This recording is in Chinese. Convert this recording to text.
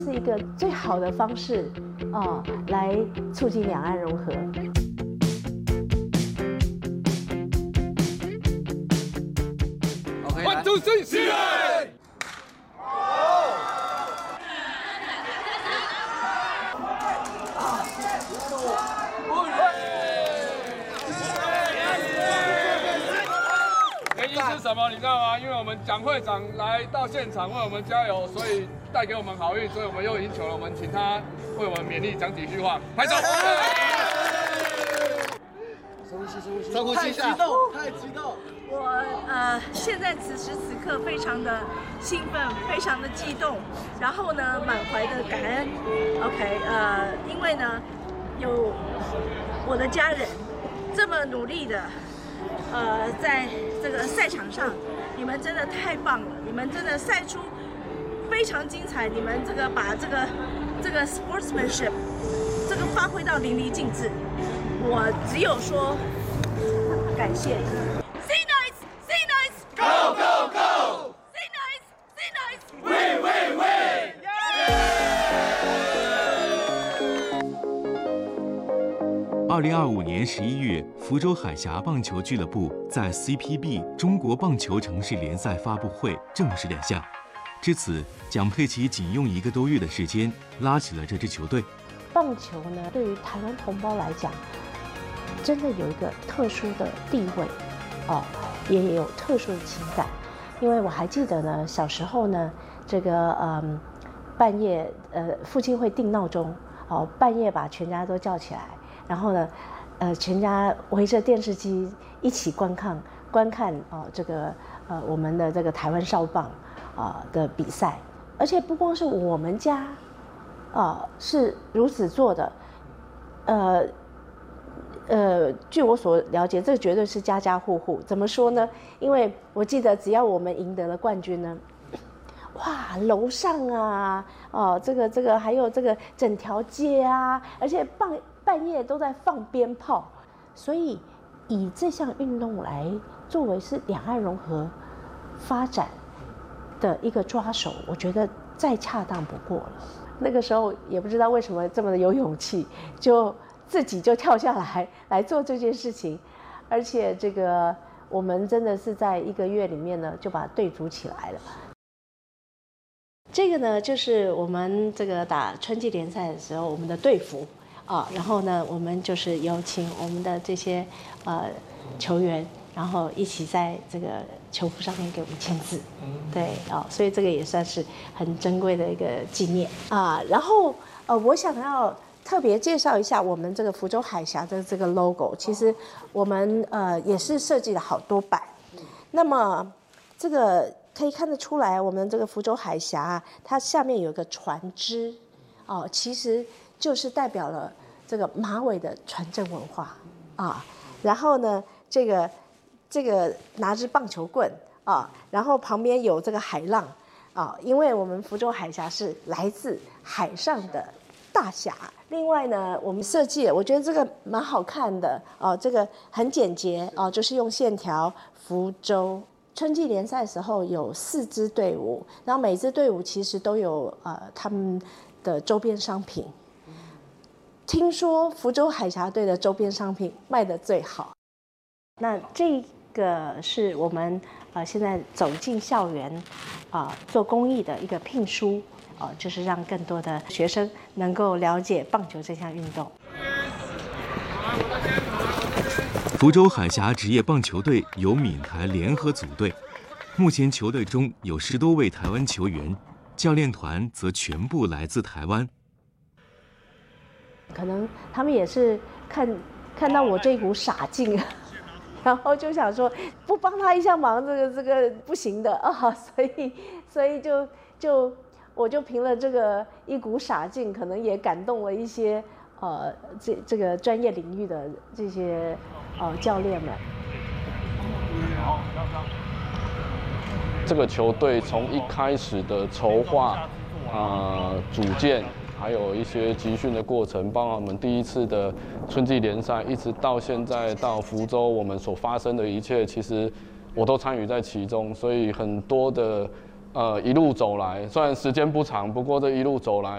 是一个最好的方式来促进两岸融合。 1、2、3，起来！原因是什么？你知道吗？因为我们蒋会长来到现场为我们加油，所以带给我们好运，所以我们又赢球了。我们请他为我们勉励讲几句话，拍手。 深呼吸一下。太激动！ 我现在此时此刻非常的兴奋，非常的激动，然后呢满怀的感恩。OK， 因为呢有我的家人这么努力的在这个赛场上，你们真的太棒了，你们真的赛出非常精彩，你们这个把这个 sportsmanship 这个发挥到淋漓尽致，我只有说感谢。Say nice, say nice, Go go go! say nice, say nice. Win win win! 2025年11月，福州海峡棒球俱乐部在 CPB 中国棒球城市联赛发布会正式亮相。至此，蒋佩琦仅用1个多月的时间拉起了这支球队。 棒球呢，对于台湾同胞来讲，真的有一个特殊的地位，也有特殊的情感。因为我还记得呢，小时候呢，这个半夜父亲会定闹钟，半夜把全家都叫起来，然后呢，全家围着电视机一起观看这个我们的这个台湾少棒的比赛，而且不光是我们家是如此做的，据我所了解，这绝对是家家户户。怎么说呢？因为我记得，只要我们赢得了冠军呢，哇，楼上啊，这个还有这个整条街啊，而且半夜都在放鞭炮，所以以这项运动来作为是两岸融合发展的一个抓手，我觉得再恰当不过了。那个时候也不知道为什么这么的有勇气，就自己就跳下来做这件事情，而且这个我们真的是在1个月里面呢就把队组起来了。这个呢就是我们这个打春季联赛的时候我们的队服然后呢我们就是有请我们的这些球员，然后一起在这个球服上面给我们签字，对所以这个也算是很珍贵的一个纪念然后我想要特别介绍一下我们这个福州海峡的这个 logo， 其实我们也是设计了好多版。那么这个可以看得出来，我们这个福州海峡它下面有一个船只其实就是代表了这个马尾的船政文化然后呢这个拿着棒球棍然后旁边有这个海浪因为我们福州海峡是来自海上的大峡。另外呢，我们设计，我觉得这个蛮好看的这个很简洁就是用线条。福州春季联赛的时候有4支队伍，然后每支队伍其实都有他们的周边商品。听说福州海峡队的周边商品卖得最好。那这个是我们现在走进校园做公益的一个聘书就是让更多的学生能够了解棒球这项运动。 福州海峡职业棒球队由闽台联合组队，目前球队中有10多位台湾球员，教练团则全部来自台湾。 可能他们也是看到我这股傻劲然后就想说不帮他一下忙这个不行的所以我就凭了这个一股傻劲，可能也感动了一些这个专业领域的这些教练们。 这个球队从一开始的筹划、组建，还有一些集训的过程，包括我们第1次的春季联赛，一直到现在到福州，我们所发生的一切，其实我都参与在其中，所以很多的一路走来，虽然时间不长，不过这一路走来。